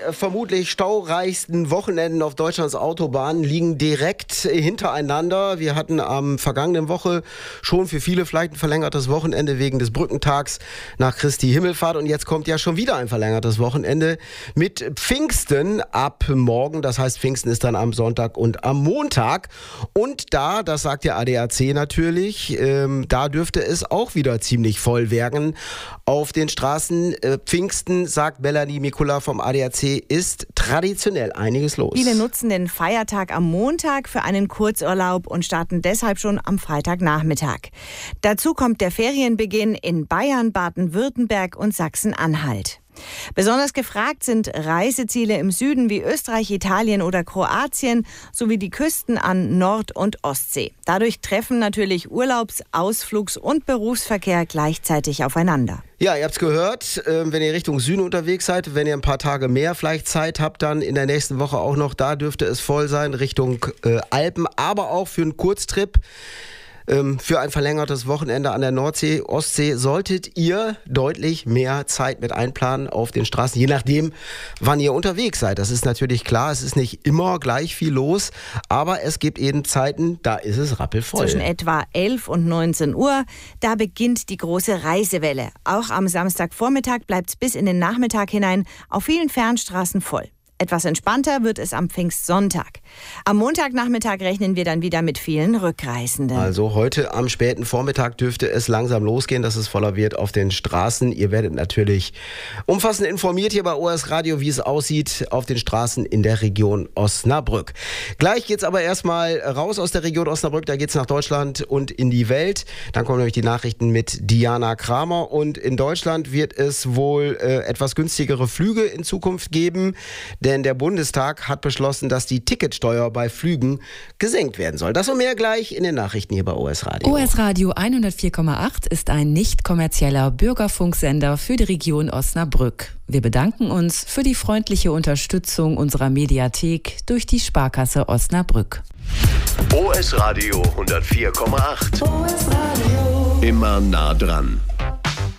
vermutlich staureichsten Wochenenden auf Deutschlands Autobahnen liegen direkt hintereinander. Wir hatten am vergangenen Woche schon für viele vielleicht ein verlängertes Wochenende wegen des Brückentags nach Christi Himmelfahrt. Und jetzt kommt ja schon wieder ein verlängertes Wochenende mit Pfingsten ab morgen. Das heißt, Pfingsten ist dann am Sonntag und am Montag. Und da, das sagt der ADAC natürlich, da dürfte es auch wieder ziemlich voll werden auf den Straßen. Pfingsten, sagt Melanie Mikula vom ADAC, ist traditionell einiges los. Viele nutzen den Feiertag am Montag für einen Kurzurlaub und starten deshalb schon am Freitagnachmittag. Dazu kommt der Ferienbeginn in Bayern, Baden-Württemberg und Sachsen-Anhalt. Besonders gefragt sind Reiseziele im Süden wie Österreich, Italien oder Kroatien sowie die Küsten an Nord- und Ostsee. Dadurch treffen natürlich Urlaubs-, Ausflugs- und Berufsverkehr gleichzeitig aufeinander. Ja, ihr habt's gehört, wenn ihr Richtung Süden unterwegs seid, wenn ihr ein paar Tage mehr vielleicht Zeit habt, dann in der nächsten Woche auch noch, da dürfte es voll sein, Richtung Alpen, aber auch für einen Kurztrip. Für ein verlängertes Wochenende an der Nordsee, Ostsee solltet ihr deutlich mehr Zeit mit einplanen auf den Straßen, je nachdem, wann ihr unterwegs seid. Das ist natürlich klar, es ist nicht immer gleich viel los, aber es gibt eben Zeiten, da ist es rappelvoll. Zwischen etwa 11 und 19 Uhr, da beginnt die große Reisewelle. Auch am Samstagvormittag bleibt es bis in den Nachmittag hinein auf vielen Fernstraßen voll. Etwas entspannter wird es am Pfingstsonntag. Am Montagnachmittag rechnen wir dann wieder mit vielen Rückreisenden. Also heute am späten Vormittag dürfte es langsam losgehen, dass es voller wird auf den Straßen. Ihr werdet natürlich umfassend informiert hier bei OS Radio, wie es aussieht auf den Straßen in der Region Osnabrück. Gleich geht's aber erstmal raus aus der Region Osnabrück, da geht's nach Deutschland und in die Welt. Dann kommen nämlich die Nachrichten mit Diana Kramer und in Deutschland wird es wohl etwas günstigere Flüge in Zukunft geben. Denn der Bundestag hat beschlossen, dass die Ticketsteuer bei Flügen gesenkt werden soll. Das und mehr gleich in den Nachrichten hier bei OS Radio. OS Radio 104,8 ist ein nicht kommerzieller Bürgerfunksender für die Region Osnabrück. Wir bedanken uns für die freundliche Unterstützung unserer Mediathek durch die Sparkasse Osnabrück. OS Radio 104,8. OS Radio. Immer nah dran.